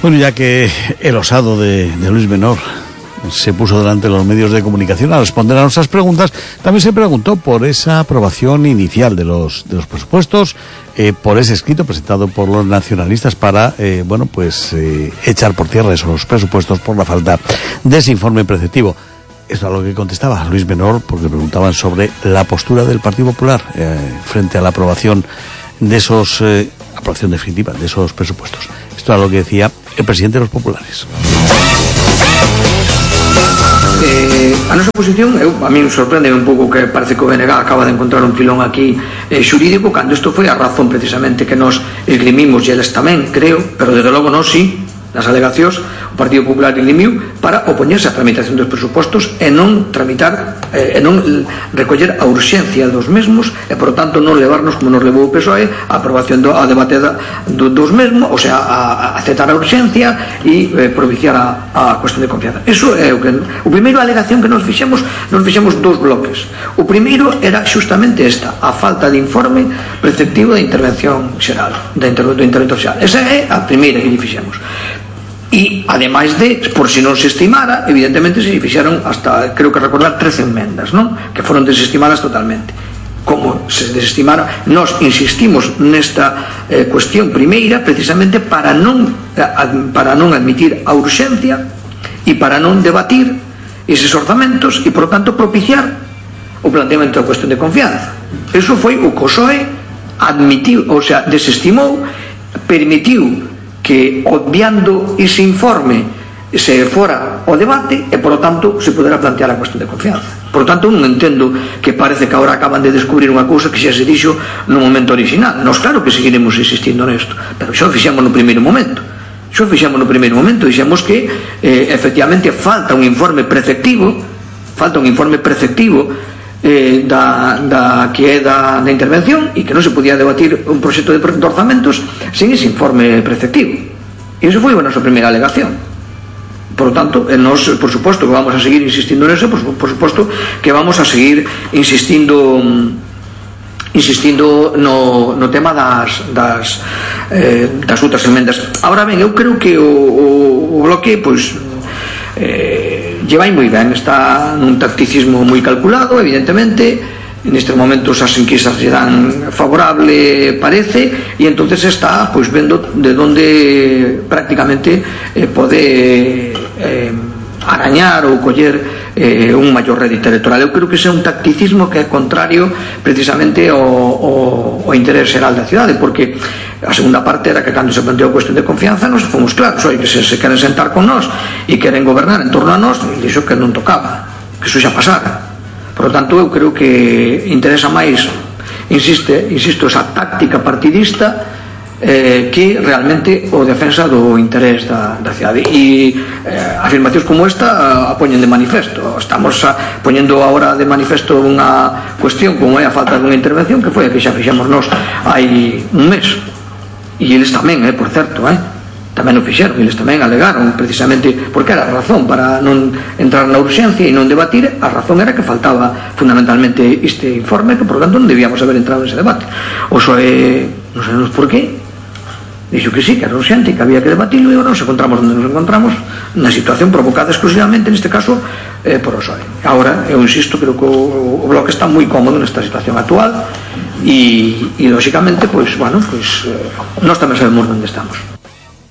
Bueno, ya que el osado de Luis Menor se puso delante de los medios de comunicación a responder a nuestras preguntas, también se preguntó por esa aprobación inicial de los presupuestos, por ese escrito presentado por los nacionalistas para, echar por tierra esos presupuestos por la falta de ese informe preceptivo. Eso es a lo que contestaba Luis Menor, porque preguntaban sobre la postura del Partido Popular frente a la aprobación de aprobación definitiva de esos presupuestos. Esto es lo que decía el presidente de los populares. A nosa posición, a mí me sorprende un pouco que parece que o BNG acaba de encontrar un filón aquí xurídico, cando isto foi a razón precisamente que nos esgrimimos, e eles tamén, creo, pero desde logo non si nas alegacións o Partido Popular esgrimiu para opoñerse á tramitación dos presupostos e non tramitar e non recoller a urxencia dos mesmos e, por tanto, non levarnos, como nos levou o PSOE, a aprobación a debate dos mesmos, o sea, a aceptar a urxencia e propiciar a cuestión de confianza. Eso é o primeiro alegación que nos fixemos dos bloques. O primeiro era xustamente esta, a falta de informe preceptivo da intervención xeral, do intervento xeral. Esa é a primeira que lle fixemos. E, ademais de, por si non se estimara, evidentemente se fixeron hasta, creo que recordar, 13 enmendas, non? Que foron desestimadas totalmente. Como se desestimara, nós insistimos nesta cuestión primeira precisamente para non admitir a urxencia e para non debatir eses orzamentos e, por tanto, propiciar o planteamento da cuestión de confianza. Eso foi o que o PSOE admitiu, ou sea, desestimou, permitiu que, obviando ese informe, se fora o debate e, por lo tanto, se podera plantear a cuestión de confianza. Por lo tanto, non entendo que parece que agora acaban de descubrir unha cousa que xa se dixo no momento original. Nos, claro que seguiremos insistindo nesto, pero xa o fixemos no primeiro momento. Dixemos que efectivamente falta un informe preceptivo que é da intervención e que non se podía debatir un proxecto de orzamentos sin ese informe preceptivo. E iso foi a nosa primeira alegación. Por lo tanto, nós, por suposto, que vamos a seguir insistindo neso, por suposto que vamos a seguir insistindo no tema das outras emendas. Ahora ben, eu creo que o bloque, pois, lleva moi ben, está nun tacticismo moi calculado, evidentemente. Nestes momentos as enquisas lle dan favorable, parece, e entonces está pois vendo de onde prácticamente pode arañar ou coller un maior rédito electoral. Eu creo que ese é un tacticismo que é contrario precisamente ao interés xeral da cidade, porque a segunda parte era que cando se planteou a cuestión de confianza nos fomos claros, que se queren sentar con nós e queren gobernar en torno a nós, e dixo que non tocaba, que iso xa pasara. Por lo tanto, eu creo que interesa máis, insisto, esa táctica partidista que realmente o defensa do interés da cidade. E afirmacións como esta a poñen de manifesto. Estamos poñendo agora de manifesto unha cuestión como é a falta de unha intervención, que foi a que xa fixemos nós hai un mes. E eles tamén, por certo, tamén o fixeron, eles tamén alegaron precisamente porque era a razón para non entrar na urxencia e non debatir. A razón era que faltaba fundamentalmente este informe, que por tanto non debíamos haber entrado nese debate. O PSOE, non sabemos por qué, dixo que sí, que era urxente e que había que debatirlo, e nos encontramos onde nos encontramos, na situación provocada exclusivamente, neste caso, por o PSOE. Agora, eu insisto, creo que o bloque está moi cómodo nesta situación actual e lógicamente, nós tamén sabemos onde estamos.